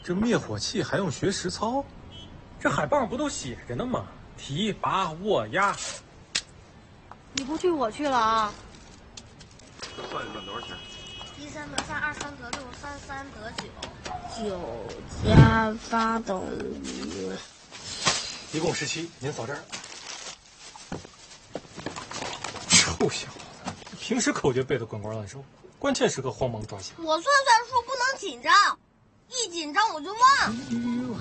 这灭火器还用学实操？ 这海报不都写着呢吗？提拔握压。 你不去我去了啊！ 算一算多少钱 ？13得3，23得6，33得9。 9加8等于一共17，您扫这儿。臭小子，平时口诀背得滚瓜烂熟，关键时刻慌忙抓瞎。 我算数不能紧张，一紧张我就忘。